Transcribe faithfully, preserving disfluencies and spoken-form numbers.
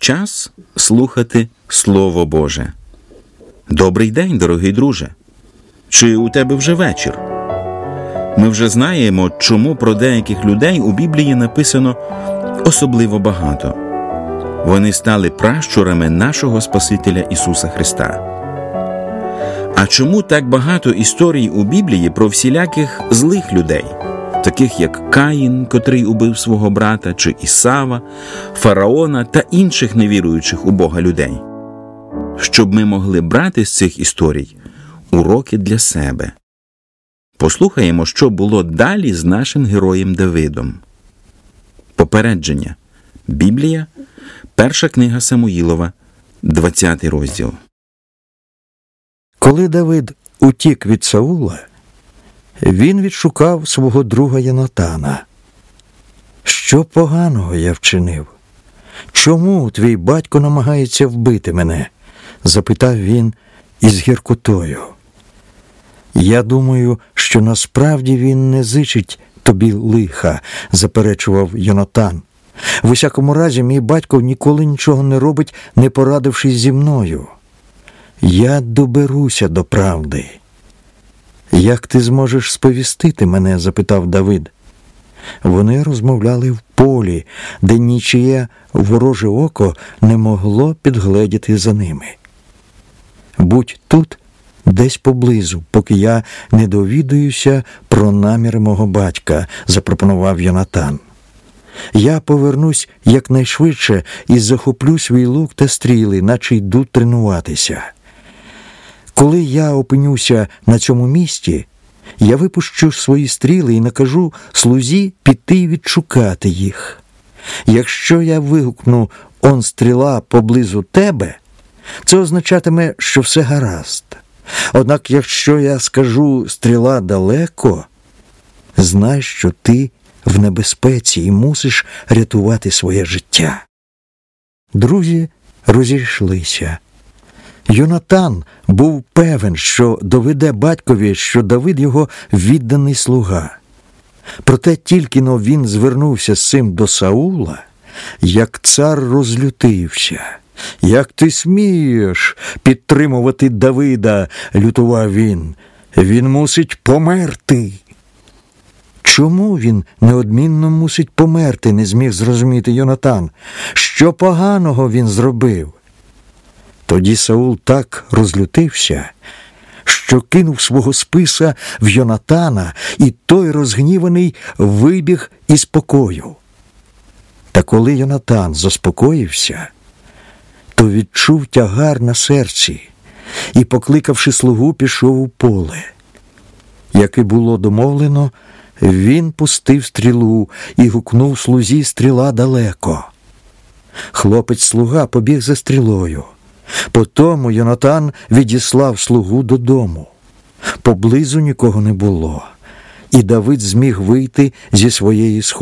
Час слухати Слово Боже. Добрий день, дорогий друже. Чи у тебе вже вечір? Ми вже знаємо, чому про деяких людей у Біблії написано особливо багато. Вони стали пращурами нашого Спасителя Ісуса Христа. А чому так багато історій у Біблії про всіляких злих людей, таких як Каїн, котрий убив свого брата, чи Ісава, Фараона та інших невіруючих у Бога людей? Щоб ми могли брати з цих історій уроки для себе. Послухаємо, що було далі з нашим героєм Давидом. Попередження. Біблія, перша книга Самуїлова, двадцятий розділ. Коли Давид утік від Саула, він відшукав свого друга Йонатана. «Що поганого я вчинив? Чому твій батько намагається вбити мене?» – запитав він із гіркотою. «Я думаю, що насправді він не зичить тобі лиха», – заперечував Йонатан. «В усякому разі, мій батько ніколи нічого не робить, не порадившись зі мною. Я доберуся до правди». «Як ти зможеш сповістити мене?» – запитав Давид. Вони розмовляли в полі, де нічиє вороже око не могло підгледіти за ними. «Будь тут, десь поблизу, поки я не довідаюся про наміри мого батька», – запропонував Йонатан. «Я повернусь якнайшвидше і захоплю свій лук та стріли, наче йду тренуватися. Коли я опинюся на цьому місці, я випущу свої стріли і накажу слузі піти й відшукати їх. Якщо я вигукну «Он стріла поблизу тебе», це означатиме, що все гаразд. Однак, якщо я скажу «стріла далеко», знай, що ти в небезпеці і мусиш рятувати своє життя». Друзі розійшлися. Йонатан був певен, що доведе батькові, що Давид його відданий слуга. Проте тільки-но він звернувся з цим до Саула, як цар розлютився. «Як ти смієш підтримувати Давида?» – лютував він. «Він мусить померти». «Чому він неодмінно мусить померти?» – не зміг зрозуміти Йонатан. «Що поганого він зробив?» Тоді Саул так розлютився, що кинув свого списа в Йонатана, і той, розгніваний, вибіг із покою. Та коли Йонатан заспокоївся, то відчув тягар на серці і, покликавши слугу, пішов у поле. Як і було домовлено, він пустив стрілу і гукнув слузі «Стріла далеко». Хлопець-слуга побіг за стрілою. Потому Йонатан відіслав слугу додому. Поблизу нікого не було, і Давид зміг вийти зі своєї схованки.